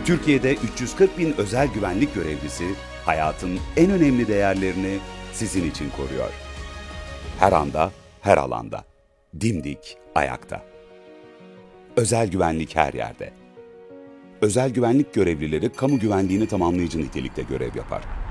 Türkiye'de 340 bin özel güvenlik görevlisi hayatın en önemli değerlerini sizin için koruyor. Her anda, her alanda. Dimdik, ayakta. Özel güvenlik her yerde. Özel güvenlik görevlileri kamu güvenliğini tamamlayıcı nitelikte görev yapar.